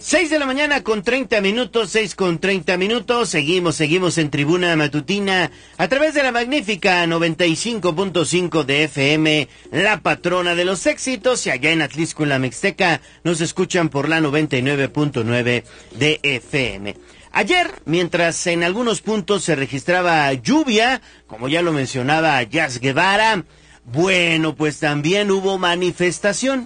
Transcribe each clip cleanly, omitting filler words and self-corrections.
6 de la mañana con 30 minutos, 6:30. Seguimos en Tribuna Matutina a través de la magnífica 95.5 de FM, la patrona de los éxitos, y allá en Atlixco-La Mixteca nos escuchan por la 99.9 de FM. Ayer, mientras en algunos puntos se registraba lluvia, como ya lo mencionaba Jazz Guevara, bueno, pues también hubo manifestación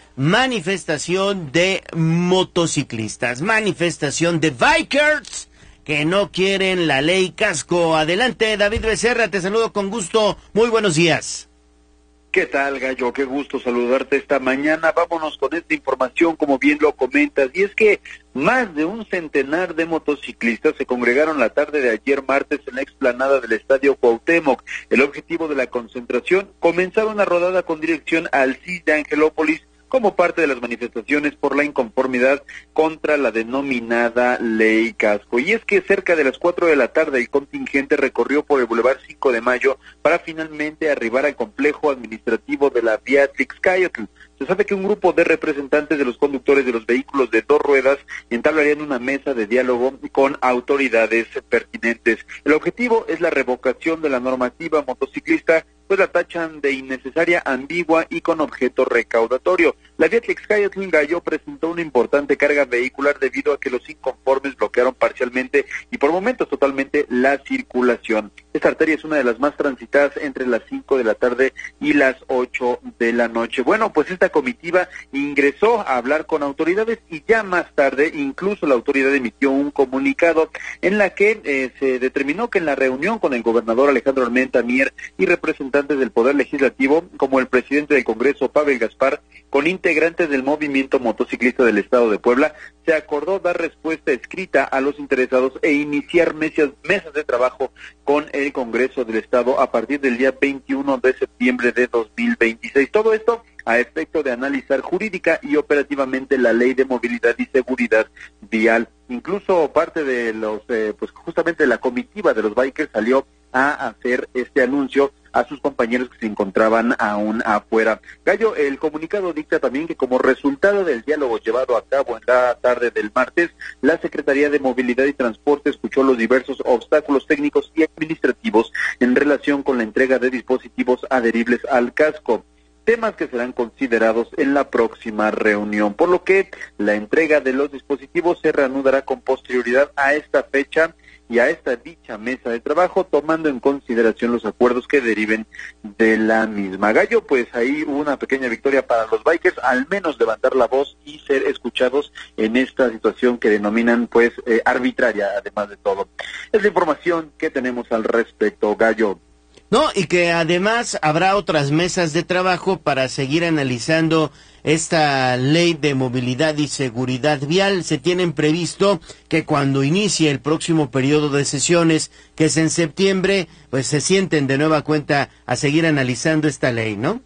de motociclistas, manifestación de bikers que no quieren la ley casco. Adelante, David Becerra, te saludo con gusto, muy buenos días. ¿Qué tal, Gallo? Qué gusto saludarte esta mañana. Vámonos con esta información, como bien lo comentas, y es que más de un centenar de motociclistas se congregaron la tarde de ayer martes en la explanada del Estadio Cuauhtémoc. El objetivo de la concentración: comenzar una rodada con dirección al CIS de Angelópolis, como parte de las manifestaciones por la inconformidad contra la denominada Ley Casco. Y es que cerca de las 4 de la tarde el contingente recorrió por el Boulevard 5 de Mayo para finalmente arribar al complejo administrativo de la vía Tlaxcayotl. Se sabe que un grupo de representantes de los conductores de los vehículos de dos ruedas entablarían una mesa de diálogo con autoridades pertinentes. El objetivo es la revocación de la normativa motociclista, pues la tachan de innecesaria, ambigua y con objeto recaudatorio. La vía Tlaxcayotl Gallo presentó una importante carga vehicular debido a que los inconformes bloquearon parcialmente y por momentos totalmente la circulación. Esta arteria es una de las más transitadas entre las 5 de la tarde y las 8 de la noche. Bueno, pues esta comitiva ingresó a hablar con autoridades y ya más tarde incluso la autoridad emitió un comunicado en la que se determinó que en la reunión con el gobernador Alejandro Armenta Mier y representantes del Poder Legislativo, como el presidente del Congreso, Pavel Gaspar, con integrantes del movimiento motociclista del Estado de Puebla, se acordó dar respuesta escrita a los interesados e iniciar mesas de trabajo con el Congreso del Estado a partir del día 21 de septiembre de 2026. Todo esto a efecto de analizar jurídica y operativamente la Ley de Movilidad y Seguridad Vial. Incluso parte de los, pues justamente la comitiva de los bikers salió a hacer este anuncio a sus compañeros que se encontraban aún afuera. Gallo, el comunicado dicta también que como resultado del diálogo llevado a cabo en la tarde del martes, la Secretaría de Movilidad y Transporte escuchó los diversos obstáculos técnicos y administrativos en relación con la entrega de dispositivos adheribles al casco, temas que serán considerados en la próxima reunión, por lo que la entrega de los dispositivos se reanudará con posterioridad a esta fecha y a esta dicha mesa de trabajo, tomando en consideración los acuerdos que deriven de la misma. Gallo, pues ahí hubo una pequeña victoria para los bikers, al menos levantar la voz y ser escuchados en esta situación que denominan pues arbitraria, además de todo. Es la información que tenemos al respecto, Gallo. No, y que además habrá otras mesas de trabajo para seguir analizando esta ley de movilidad y seguridad vial. Se tienen previsto que cuando inicie el próximo periodo de sesiones, que es en septiembre, pues se sienten de nueva cuenta a seguir analizando esta ley, ¿no?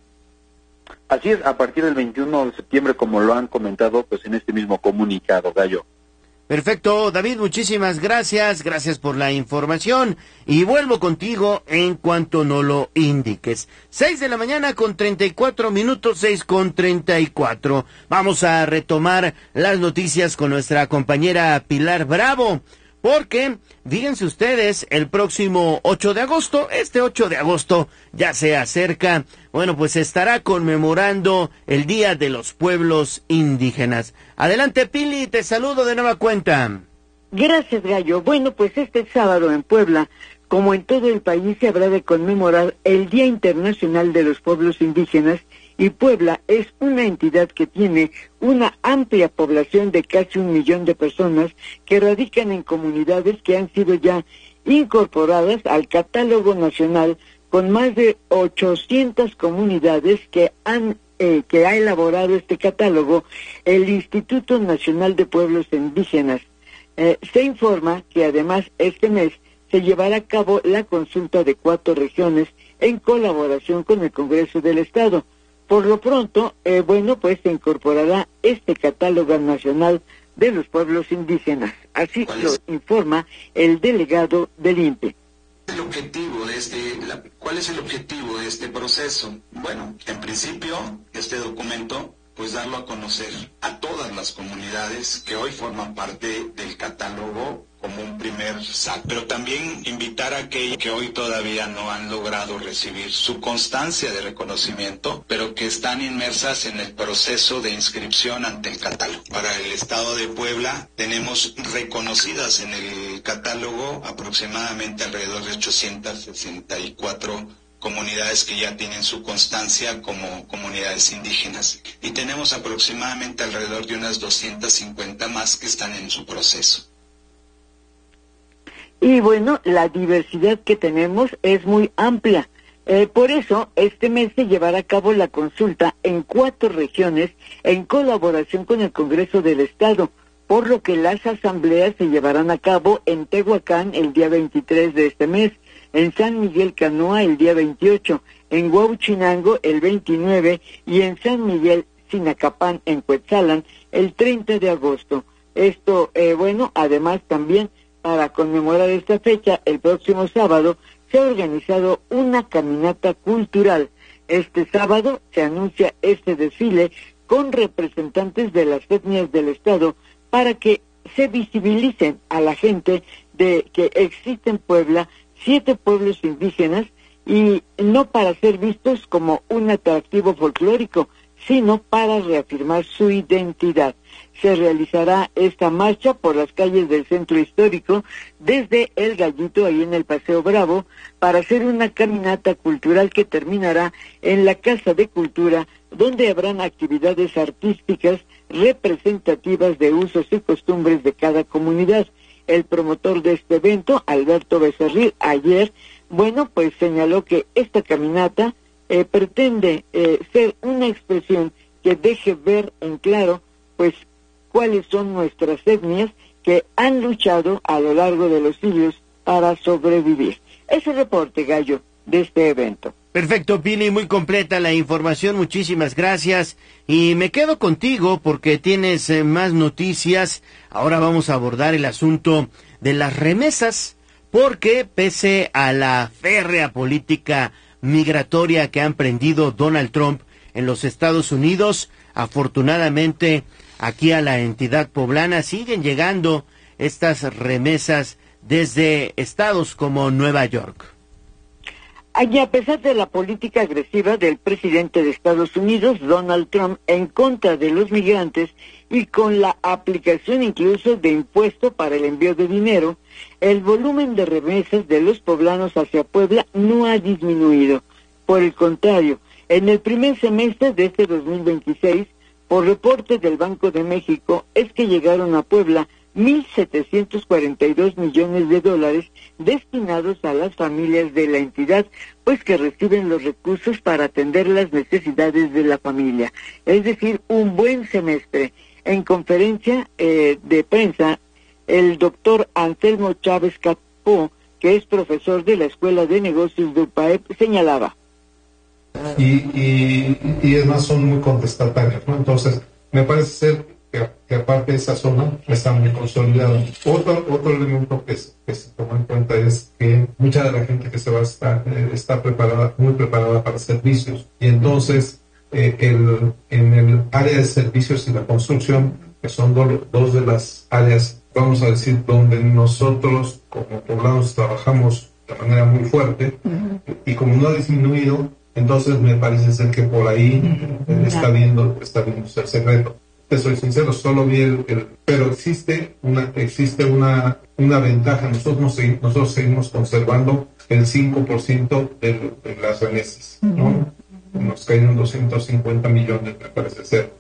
Así es, a partir del 21 de septiembre, como lo han comentado, pues en este mismo comunicado, Gallo. Perfecto, David, muchísimas gracias por la información y vuelvo contigo en cuanto no lo indiques. 6 de la mañana con 34 minutos, 6:34. Vamos a retomar las noticias con nuestra compañera Pilar Bravo, porque, fíjense ustedes, el próximo 8 de agosto, este 8 de agosto ya se acerca, bueno, pues se estará conmemorando el Día de los Pueblos Indígenas. Adelante, Pili, te saludo de nueva cuenta. Gracias, Gallo. Bueno, pues este sábado en Puebla, como en todo el país, se habrá de conmemorar el Día Internacional de los Pueblos Indígenas, y Puebla es una entidad que tiene una amplia población de casi 1 millón de personas que radican en comunidades que han sido ya incorporadas al catálogo nacional, con más de 800 comunidades que ha elaborado este catálogo el Instituto Nacional de Pueblos Indígenas. Se informa que además este mes se llevará a cabo la consulta de 4 regiones en colaboración con el Congreso del Estado. Por lo pronto, pues se incorporará este catálogo nacional de los pueblos indígenas. Así lo informa el delegado del INPE. ¿Cuál es el objetivo de este proceso? Bueno, en principio, este documento pues darlo a conocer a todas las comunidades que hoy forman parte del catálogo como un primer salto. Pero también invitar a aquellos que hoy todavía no han logrado recibir su constancia de reconocimiento, pero que están inmersas en el proceso de inscripción ante el catálogo. Para el estado de Puebla tenemos reconocidas en el catálogo aproximadamente alrededor de 864 comunidades que ya tienen su constancia como comunidades indígenas. Y tenemos aproximadamente alrededor de unas 250 más que están en su proceso. Y bueno, la diversidad que tenemos es muy amplia. Por eso, este mes se llevará a cabo la consulta en 4 regiones en colaboración con el Congreso del Estado, por lo que las asambleas se llevarán a cabo en Tehuacán el día 23 de este mes, en San Miguel Canoa el día 28, en Huauchinango el 29 y en San Miguel Sinacapán en Cuetzalan el 30 de agosto. Esto, bueno, además también para conmemorar esta fecha, el próximo sábado se ha organizado una caminata cultural. Este sábado se anuncia este desfile con representantes de las etnias del Estado para que se visibilicen a la gente de que existe en Puebla 7 pueblos indígenas y no para ser vistos como un atractivo folclórico, sino para reafirmar su identidad. Se realizará esta marcha por las calles del centro histórico desde El Gallito, ahí en el Paseo Bravo, para hacer una caminata cultural que terminará en la Casa de Cultura, donde habrán actividades artísticas representativas de usos y costumbres de cada comunidad. El promotor de este evento, Alberto Becerril, ayer, bueno, pues señaló que esta caminata pretende ser una expresión que deje ver en claro, pues, cuáles son nuestras etnias que han luchado a lo largo de los siglos para sobrevivir. Ese reporte, Gallo, de este evento. Perfecto, Pili, muy completa la información, muchísimas gracias. Y me quedo contigo porque tienes más noticias. Ahora vamos a abordar el asunto de las remesas, porque pese a la férrea política migratoria que ha emprendido Donald Trump en los Estados Unidos, afortunadamente aquí a la entidad poblana siguen llegando estas remesas desde estados como Nueva York. Y a pesar de la política agresiva del presidente de Estados Unidos, Donald Trump, en contra de los migrantes y con la aplicación incluso de impuesto para el envío de dinero, el volumen de remesas de los poblanos hacia Puebla no ha disminuido. Por el contrario, en el primer semestre de este 2026, por reportes del Banco de México, es que llegaron a Puebla 1.742 millones de dólares destinados a las familias de la entidad, pues que reciben los recursos para atender las necesidades de la familia. Es decir, un buen semestre. En conferencia de prensa, el doctor Anselmo Chávez Capó, que es profesor de la Escuela de Negocios de UPAEP, señalaba. Y es más, son muy contestatarios, ¿no? Entonces, me parece ser que aparte de esa zona está muy consolidada. Otro elemento que se toma en cuenta es que mucha de la gente que se va a estar está muy preparada para servicios. Y entonces, en el área de servicios y la construcción, que son dos de las áreas, vamos a decir, donde nosotros como poblanos trabajamos de manera muy fuerte, y como no ha disminuido, entonces me parece ser que por ahí está viendo el secreto. Te soy sincero, solo vi pero existe una ventaja. Nosotros seguimos conservando el 5% de las remesas, ¿no? Nos caen 250 millones, me parece ser.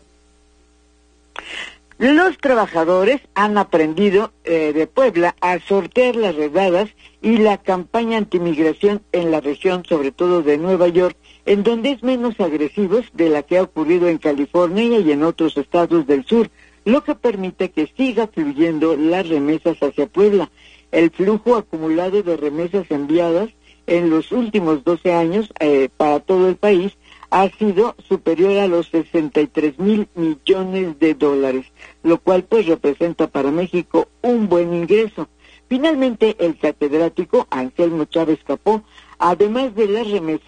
Los trabajadores han aprendido de Puebla a sortear las redadas y la campaña antimigración en la región, sobre todo de Nueva York, en donde es menos agresivos de la que ha ocurrido en California y en otros estados del sur, lo que permite que siga fluyendo las remesas hacia Puebla. El flujo acumulado de remesas enviadas en los últimos 12 años para todo el país ha sido superior a los 63,000 millones de dólares, lo cual pues representa para México un buen ingreso. Finalmente, el catedrático Anselmo Chávez Capó, además de las remesas,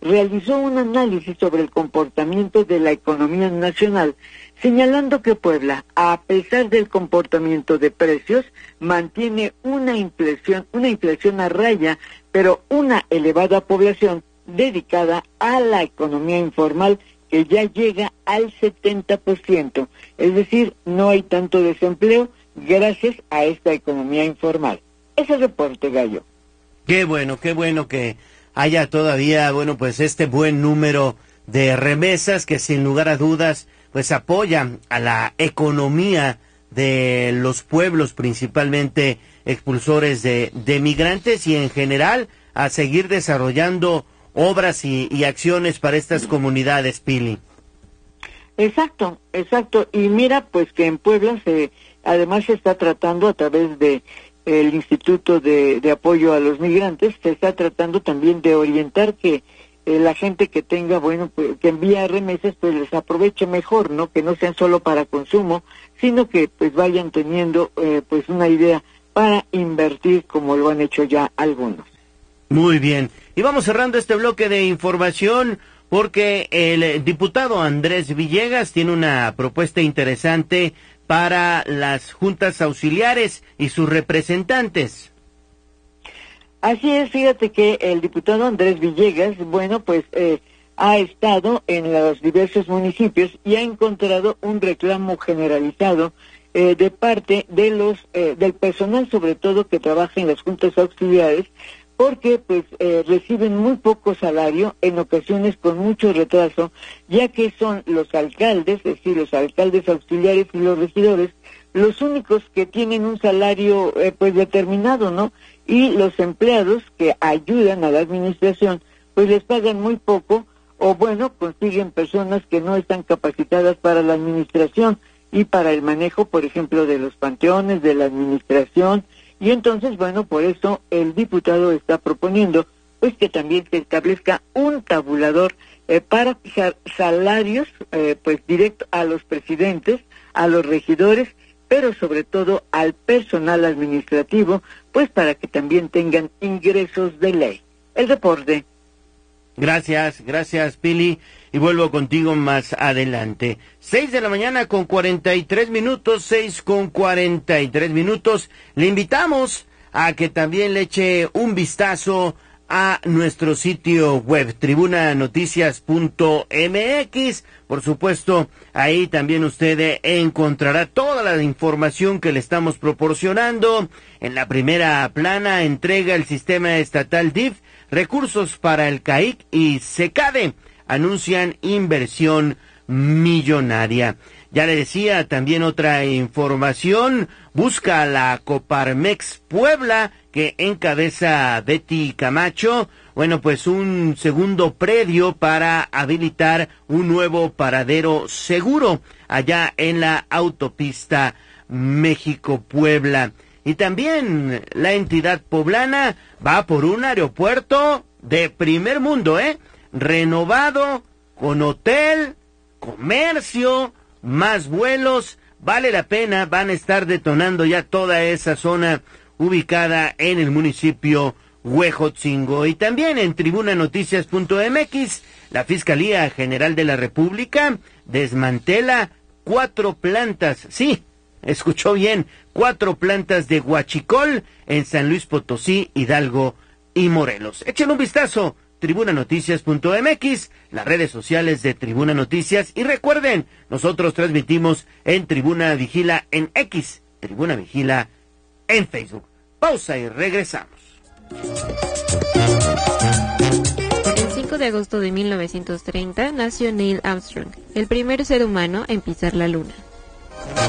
realizó un análisis sobre el comportamiento de la economía nacional, señalando que Puebla, a pesar del comportamiento de precios, mantiene una inflación a raya, pero una elevada población dedicada a la economía informal que ya llega al 70%. Es decir, no hay tanto desempleo gracias a esta economía informal. Ese reporte, Gallo. Qué bueno que haya todavía, bueno, pues este buen número de remesas que sin lugar a dudas pues apoyan a la economía de los pueblos, principalmente expulsores de migrantes, y en general a seguir desarrollando obras y acciones para estas comunidades, Pili. Exacto. Y mira, pues que en Puebla además se está tratando a través de el Instituto de Apoyo a los Migrantes, se está tratando también de orientar que la gente que tenga, bueno, pues, que envía remesas, pues les aproveche mejor, ¿no? Que no sean solo para consumo, sino que pues vayan teniendo pues una idea para invertir como lo han hecho ya algunos. Muy bien. Y vamos cerrando este bloque de información porque el diputado Andrés Villegas tiene una propuesta interesante para las juntas auxiliares y sus representantes. Así es, fíjate que el diputado Andrés Villegas, bueno, pues ha estado en los diversos municipios y ha encontrado un reclamo generalizado de parte de del personal, sobre todo que trabaja en las juntas auxiliares, porque pues reciben muy poco salario, en ocasiones con mucho retraso, ya que son los alcaldes, es decir, los alcaldes auxiliares y los regidores, los únicos que tienen un salario pues determinado, ¿no? Y los empleados que ayudan a la administración, pues les pagan muy poco, o bueno, consiguen personas que no están capacitadas para la administración y para el manejo, por ejemplo, de los panteones, de la administración. Y entonces, bueno, por eso el diputado está proponiendo pues que también se establezca un tabulador para fijar salarios pues directo a los presidentes, a los regidores, pero sobre todo al personal administrativo, pues para que también tengan ingresos de ley. El reporte. Gracias, Pili, y vuelvo contigo más adelante. 6:43 a.m, 6:43 a.m. Le invitamos a que también le eche un vistazo a nuestro sitio web, tribunanoticias.mx. Por supuesto, ahí también usted encontrará toda la información que le estamos proporcionando. En la primera plana entrega el sistema estatal DIF recursos para el CAIC y SECADE. Anuncian inversión millonaria. Ya le decía también otra información, busca la Coparmex Puebla, que encabeza Betty Camacho, bueno, pues un segundo predio para habilitar un nuevo paradero seguro allá en la autopista México-Puebla. Y también la entidad poblana va por un aeropuerto de primer mundo, renovado, con hotel, comercio, más vuelos, vale la pena, van a estar detonando ya toda esa zona ubicada en el municipio Huejotzingo. Y también en tribunanoticias.mx, la Fiscalía General de la República desmantela 4 plantas, sí, escuchó bien, 4 plantas de huachicol en San Luis Potosí, Hidalgo y Morelos. Échenle un vistazo, tribunanoticias.mx, las redes sociales de Tribuna Noticias, y recuerden, nosotros transmitimos en Tribuna Vigila en X, Tribuna Vigila en Facebook. Pausa y regresamos. El 5 de agosto de 1930 nació Neil Armstrong, el primer ser humano en pisar la luna.